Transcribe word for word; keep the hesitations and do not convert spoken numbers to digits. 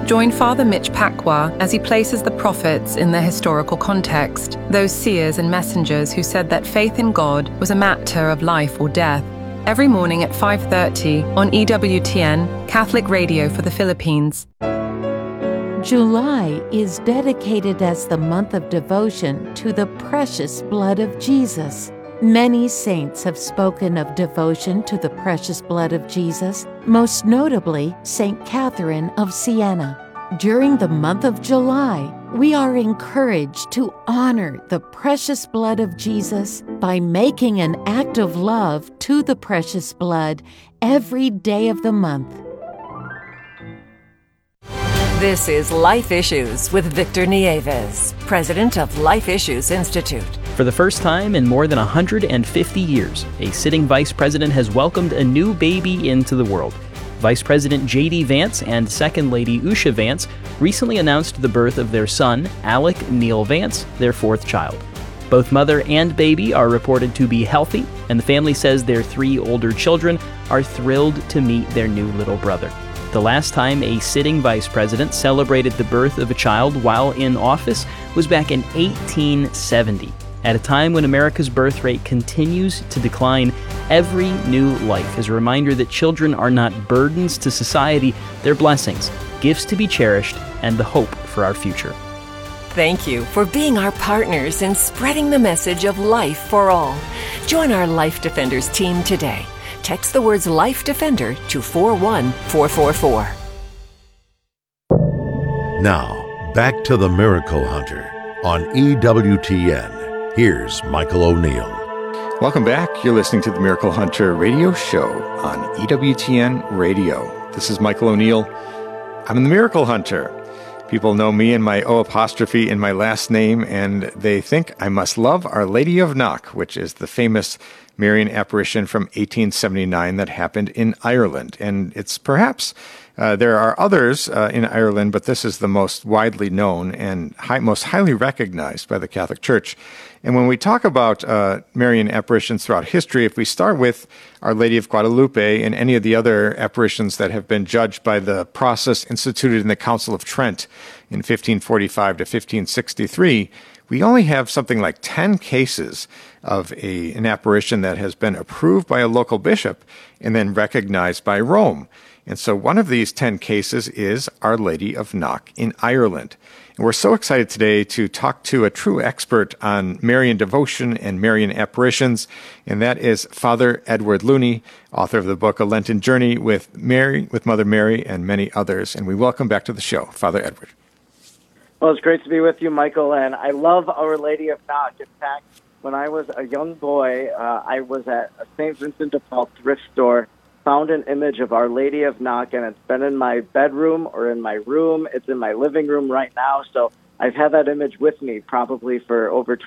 Join Father Mitch Pacwa as he places the prophets in their historical context, those seers and messengers who said that faith in God was a matter of life or death. Every morning at five thirty on E W T N, Catholic Radio for the Philippines. July is dedicated as the month of devotion to the precious blood of Jesus. Many saints have spoken of devotion to the precious blood of Jesus, most notably Saint Catherine of Siena. During the month of July, we are encouraged to honor the precious blood of Jesus by making an act of love to the precious blood every day of the month. This is Life Issues with Victor Nieves, president of Life Issues Institute. For the first time in more than one hundred fifty years, a sitting vice president has welcomed a new baby into the world. Vice President J D Vance and Second Lady Usha Vance recently announced the birth of their son, Alec Neil Vance, their fourth child. Both mother and baby are reported to be healthy, and the family says their three older children are thrilled to meet their new little brother. The last time a sitting vice president celebrated the birth of a child while in office was back in eighteen seventy. At a time when America's birth rate continues to decline, every new life is a reminder that children are not burdens to society, they're blessings, gifts to be cherished, and the hope for our future. Thank you for being our partners in spreading the message of life for all. Join our Life Defenders team today. Text the words Life Defender to four one four four four. Now, back to the Miracle Hunter on E W T N. Here's Michael O'Neill. Welcome back. You're listening to the Miracle Hunter radio show on E W T N Radio. This is Michael O'Neill. I'm the Miracle Hunter. People know me and my O apostrophe in my last name, and they think I must love Our Lady of Knock, which is the famous Marian apparition from eighteen seventy-nine that happened in Ireland. And it's perhaps, uh, there are others uh, in Ireland, but this is the most widely known and high, most highly recognized by the Catholic Church. And when we talk about uh, Marian apparitions throughout history, if we start with Our Lady of Guadalupe and any of the other apparitions that have been judged by the process instituted in the Council of Trent in fifteen forty-five to fifteen sixty-three, we only have something like ten cases of a, an apparition that has been approved by a local bishop and then recognized by Rome. And so one of these ten cases is Our Lady of Knock in Ireland. And we're so excited today to talk to a true expert on Marian devotion and Marian apparitions, and that is Father Edward Looney, author of the book A Lenten Journey with Mary, with Mother Mary, and many others. And we welcome back to the show, Father Edward. Well, it's great to be with you, Michael, and I love Our Lady of Knock. In fact, when I was a young boy, uh, I was at a Saint Vincent de Paul thrift store, found an image of Our Lady of Knock, and it's been in my bedroom or in my room. It's in my living room right now, so I've had that image with me probably for over